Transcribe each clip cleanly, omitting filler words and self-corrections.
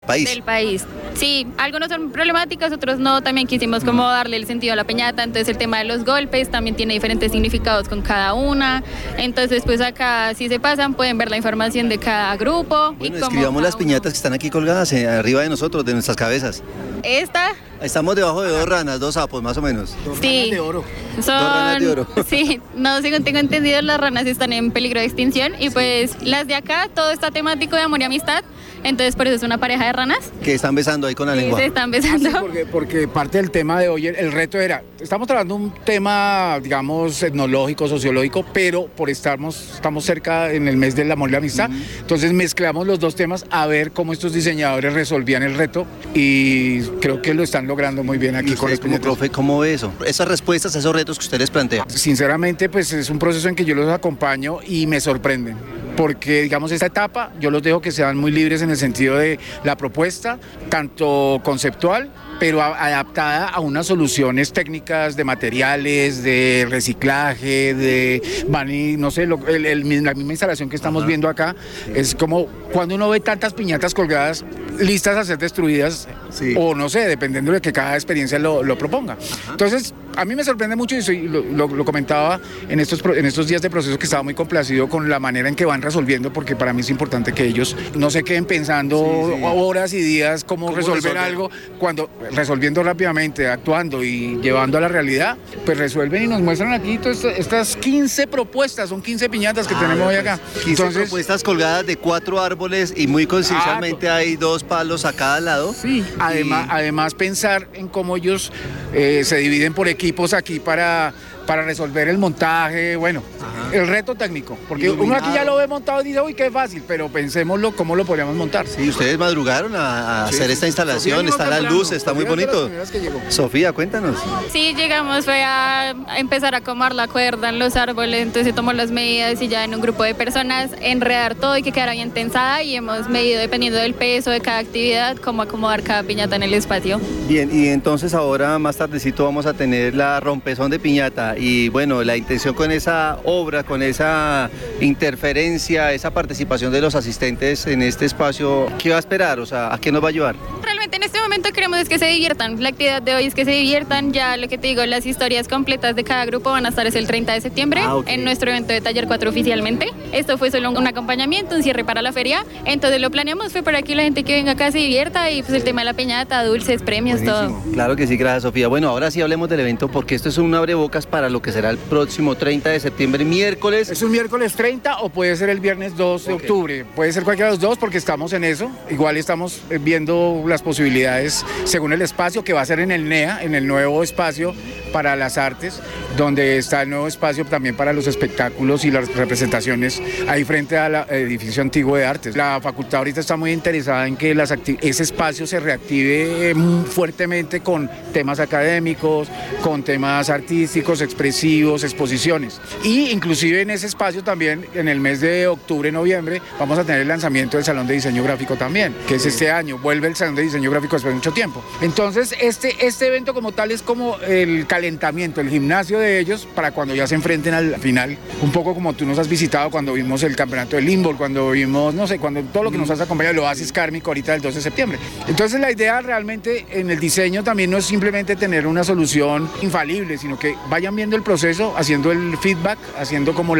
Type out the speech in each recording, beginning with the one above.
país. Del país. Sí, algunos son problemáticos, otros no. También quisimos como darle el sentido a la piñata. Entonces el tema de los golpes también tiene diferentes significados con cada una. Entonces pues acá si se pasan pueden ver la información de cada grupo. Bueno, escribamos las piñatas que están aquí colgadas arriba de nosotros, de nuestras cabezas. Esta. Estamos debajo de 2 ranas, 2 sapos más o menos. Sí, ranas de oro. Son, 2 ranas de oro. Sí, no, según tengo entendido, las ranas están en peligro de extinción y pues las de acá, todo está temático de amor y amistad, entonces por eso es una pareja de ranas. Que están besando ahí con la lengua. Se están besando. Porque parte del tema de hoy, el reto era, estamos tratando un tema, digamos, etnológico, sociológico, pero estamos cerca en el mes del amor y la amistad, entonces mezclamos los dos temas a ver cómo estos diseñadores resolvían el reto y creo que lo están logrando muy bien aquí con los como profe, ¿cómo ve eso? Esas respuestas a esos retos que usted les plantea. Sinceramente, pues es un proceso en que yo los acompaño y me sorprenden. Porque, digamos, esta etapa yo los dejo que sean muy libres en el sentido de la propuesta, tanto conceptual, pero adaptada a unas soluciones técnicas de materiales, de reciclaje, no sé, la misma instalación que estamos viendo acá, es como cuando uno ve tantas piñatas colgadas listas a ser destruidas, sí, o no sé, dependiendo de que cada experiencia lo proponga. Entonces, a mí me sorprende mucho y lo comentaba en estos días de proceso que estaba muy complacido con la manera en que van resolviendo, porque para mí es importante que ellos no se queden pensando horas y días cómo resolver algo, cuando resolviendo rápidamente, actuando y llevando a la realidad, pues resuelven y nos muestran aquí todas estas 15 propuestas, son 15 piñatas que tenemos hoy acá. 15 propuestas colgadas de 4 árboles y muy concisamente hay 2 palos a cada lado. Sí, además pensar en cómo ellos se dividen por equipos aquí para resolver el montaje, bueno, el reto técnico, porque uno aquí ya lo ve montado y dice, uy, qué fácil, pero pensémoslo cómo lo podríamos montar. Sí, ustedes madrugaron a hacer esta instalación, está la luz, está muy bonito. Sofía, cuéntanos. Sí, llegamos, fue a empezar a acomodar la cuerda en los árboles, entonces se tomó las medidas y ya en un grupo de personas enredar todo y que quedara bien tensada y hemos medido dependiendo del peso de cada actividad, cómo acomodar cada piñata en el espacio. Bien, y entonces ahora más tardecito vamos a tener la rompezón de piñata. Y bueno, la intención con esa obra, con esa interferencia, esa participación de los asistentes en este espacio, ¿qué va a esperar? O sea, ¿a qué nos va a llevar? Realmente en este momento queremos es que se diviertan. La actividad de hoy es que se diviertan. Ya lo que te digo, las historias completas de cada grupo van a estar el 30 de septiembre en nuestro evento de Taller 4 oficialmente. Esto fue solo un acompañamiento, un cierre para la feria. Entonces lo planeamos, fue para que la gente que venga acá se divierta y pues el tema de la piñata, dulces, premios, buenísimo. Todo. Claro que sí, gracias Sofía. Bueno, ahora sí hablemos del evento porque esto es un abrebocas para lo que será el próximo 30 de septiembre, miércoles. Es un miércoles 30 o puede ser el viernes 2 de octubre. Puede ser cualquiera de los dos porque estamos en eso. Igual estamos viendo las posibilidades según el espacio que va a ser en el NEA, en el nuevo espacio para las artes, donde está el nuevo espacio también para los espectáculos y las representaciones ahí frente al edificio antiguo de artes. La facultad ahorita está muy interesada en que ese espacio se reactive fuertemente con temas académicos, con temas artísticos, expresivos, exposiciones. Y inclusive en ese espacio también, en el mes de octubre, noviembre, vamos a tener el lanzamiento del Salón de Diseño Gráfico también, que es este año. Vuelve el Salón de Diseño Gráfico después de mucho tiempo. Entonces, este evento como tal es como el calentamiento, el gimnasio de ellos para cuando ya se enfrenten al final, un poco como tú nos has visitado cuando vimos el campeonato de Limbo, cuando vimos, no sé, cuando todo lo que nos has acompañado, el Oasis Kármico ahorita del 12 de septiembre. Entonces la idea realmente en el diseño también no es simplemente tener una solución infalible, sino que vayan viendo el proceso, haciendo el feedback, haciendo como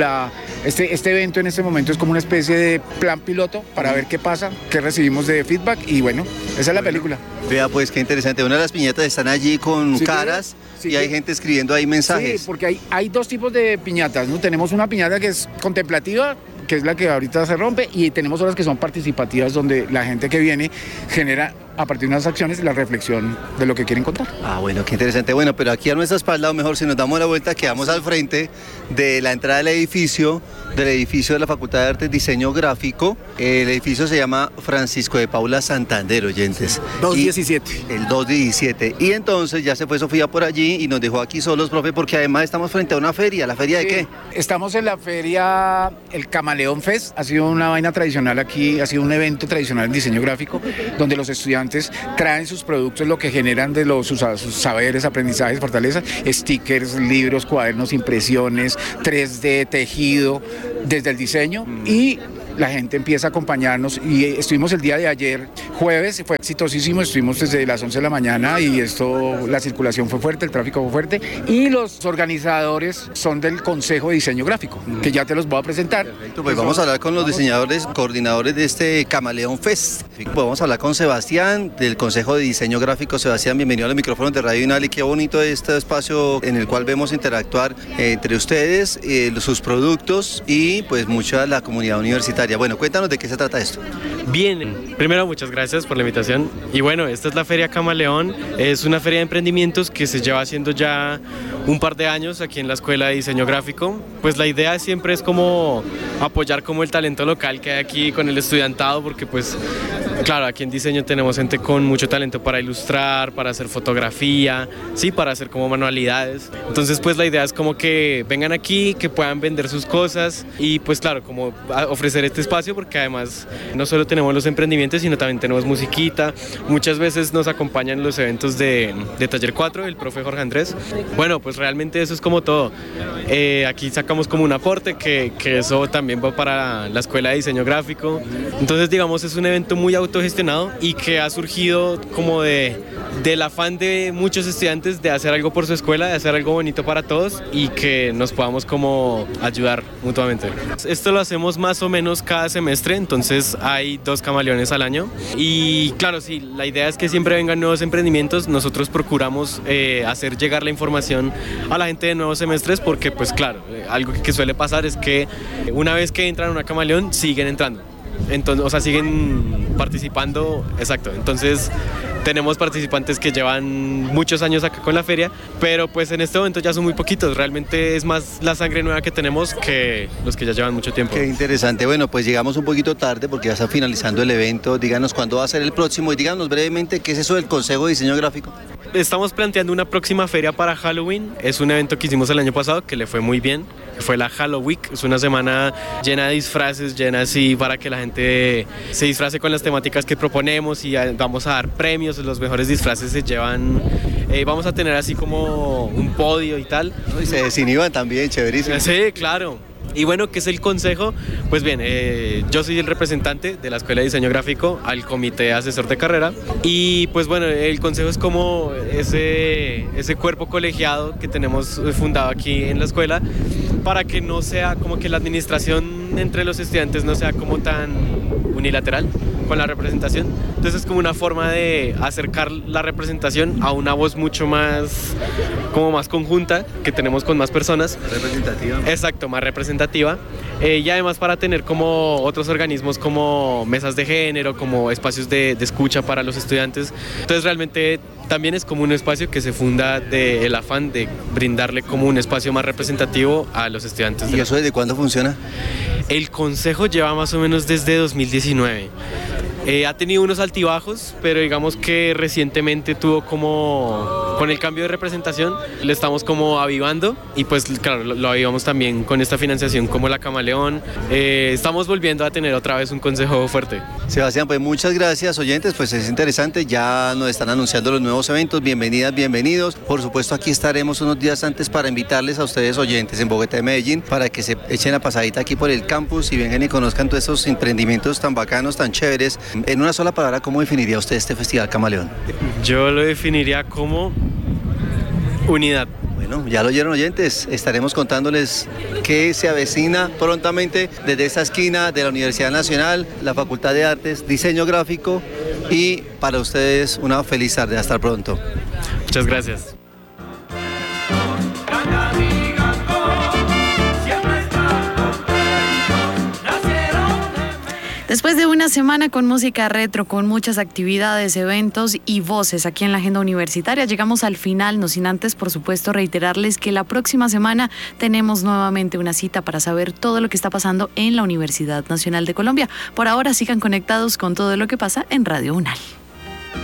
este evento en este momento es como una especie de plan piloto para ver qué pasa, qué recibimos de feedback y bueno, esa es la película. Vea pues qué interesante, una de las piñatas están allí con caras y hay gente escribiendo ahí mensajes. Sí, porque hay dos tipos de piñatas, ¿no? Tenemos una piñata que es contemplativa, que es la que ahorita se rompe, y tenemos otras que son participativas, donde la gente que viene genera a partir de unas acciones la reflexión de lo que quieren contar. Bueno, qué interesante. Bueno, pero aquí a nuestra espalda, o mejor si nos damos la vuelta, quedamos al frente de la entrada del edificio de la Facultad de Artes Diseño Gráfico. El edificio se llama Francisco de Paula Santander, oyentes. 217. El 217. Y entonces ya se fue Sofía por allí y nos dejó aquí solos, profe, porque además estamos frente a una feria. ¿La feria de qué? Estamos en la feria El Camaleón Fest. Ha sido una vaina tradicional aquí, ha sido un evento tradicional en diseño gráfico, donde los estudiantes traen sus productos, lo que generan de sus saberes, aprendizajes, fortalezas, stickers, libros, cuadernos, impresiones, 3D, tejido, desde el diseño y la gente empieza a acompañarnos y estuvimos el día de ayer, jueves, fue exitosísimo, estuvimos desde las 11 de la mañana y la circulación fue fuerte, el tráfico fue fuerte y los organizadores son del Consejo de Diseño Gráfico, que ya te los voy a presentar. Perfecto, pues vamos a hablar con los diseñadores, coordinadores de este Camaleón Fest. Pues vamos a hablar con Sebastián del Consejo de Diseño Gráfico. Sebastián, bienvenido a los micrófonos de Radio Unal y qué bonito este espacio en el cual vemos interactuar entre ustedes, sus productos y pues mucha de la comunidad universitaria. Bueno, cuéntanos de qué se trata esto. Bien, primero muchas gracias por la invitación y bueno, esta es la Feria Camaleón, es una feria de emprendimientos que se lleva haciendo ya un par de años aquí en la Escuela de Diseño Gráfico. Pues la idea siempre es como apoyar como el talento local que hay aquí con el estudiantado, porque pues claro, aquí en diseño tenemos gente con mucho talento para ilustrar, para hacer fotografía, sí, para hacer como manualidades. Entonces pues la idea es como que vengan aquí, que puedan vender sus cosas y pues claro, como ofrecer este espacio, porque además no solo tenemos los emprendimientos, sino también tenemos musiquita. Muchas veces nos acompañan los eventos de Taller 4, el profe Jorge Andrés. Bueno, pues realmente eso es como todo. Aquí sacamos como un aporte que eso también va para la Escuela de Diseño Gráfico. Entonces digamos es un evento muy autogestionado y que ha surgido como del afán de muchos estudiantes de hacer algo por su escuela, de hacer algo bonito para todos y que nos podamos como ayudar mutuamente. Esto lo hacemos más o menos cada semestre, entonces hay 2 camaleones al año y claro, sí, la idea es que siempre vengan nuevos emprendimientos. Nosotros procuramos hacer llegar la información a la gente de nuevos semestres porque pues claro, algo que suele pasar es que una vez que entran a una camaleón siguen entrando. Entonces, o sea, siguen participando, exacto. Entonces tenemos participantes que llevan muchos años acá con la feria, pero pues en este momento ya son muy poquitos. Realmente es más la sangre nueva que tenemos que los que ya llevan mucho tiempo. Qué interesante. Bueno, pues llegamos un poquito tarde porque ya está finalizando el evento. Díganos cuándo va a ser el próximo y díganos brevemente qué es eso del Consejo de Diseño Gráfico. Estamos planteando una próxima feria para Halloween. Es un evento que hicimos el año pasado que le fue muy bien. Fue la Halloween, es una semana llena de disfraces, llena así para que la gente se disfrace con las temáticas que proponemos y vamos a dar premios. Los mejores disfraces se llevan, vamos a tener así como un podio y tal. Y se desinhiban también, chéverísimo. Sí, claro. Y bueno, ¿qué es el consejo? Pues bien, yo soy el representante de la Escuela de Diseño Gráfico al comité asesor de carrera y pues bueno, el consejo es como ese cuerpo colegiado que tenemos fundado aquí en la escuela para que no sea como que la administración entre los estudiantes no sea como tan unilateral con la representación. Entonces es como una forma de acercar la representación a una voz mucho más conjunta que tenemos con más personas. Representativa. Exacto, más representativa. Y además para tener como otros organismos como mesas de género, como espacios de escucha para los estudiantes. Entonces realmente también es como un espacio que se funda del afán de brindarle como un espacio más representativo a los estudiantes. ¿Y eso desde cuándo funciona? El consejo lleva más o menos desde 2019. Ha tenido unos altibajos, pero digamos que recientemente tuvo como, con el cambio de representación, le estamos como avivando y pues claro, lo avivamos también con esta financiación como la Camaleón. Estamos volviendo a tener otra vez un consejo fuerte. Sebastián, pues muchas gracias, oyentes, pues es interesante, ya nos están anunciando los nuevos eventos, bienvenidas, bienvenidos. Por supuesto aquí estaremos unos días antes para invitarles a ustedes oyentes en Bogotá y Medellín para que se echen la pasadita aquí por el campus y vengan y conozcan todos esos emprendimientos tan bacanos, tan chéveres. En una sola palabra, ¿cómo definiría usted este Festival Camaleón? Yo lo definiría como unidad. Bueno, ya lo oyeron, oyentes, estaremos contándoles qué se avecina prontamente desde esta esquina de la Universidad Nacional, la Facultad de Artes, Diseño Gráfico y para ustedes una feliz tarde. Hasta pronto. Muchas gracias. Después de una semana con música retro, con muchas actividades, eventos y voces aquí en la agenda universitaria, llegamos al final, no sin antes, por supuesto, reiterarles que la próxima semana tenemos nuevamente una cita para saber todo lo que está pasando en la Universidad Nacional de Colombia. Por ahora, sigan conectados con todo lo que pasa en Radio Unal.